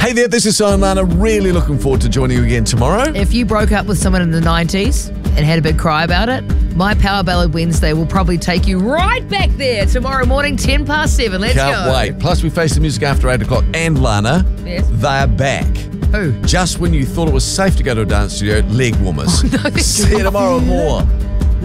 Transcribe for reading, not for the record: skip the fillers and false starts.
Hey there, this is Simon Lana. Really looking forward to joining you again tomorrow. If you broke up with someone in the 90s and had a big cry about it, my Power Ballad Wednesday will probably take you right back there tomorrow morning, 7:07. Let's Can't go. wait. Plus, we face the music after 8 o'clock. And Lana, Yes. they're back. Who? Just when you thought it was safe to go to a dance studio, leg warmers. No, See you tomorrow with more.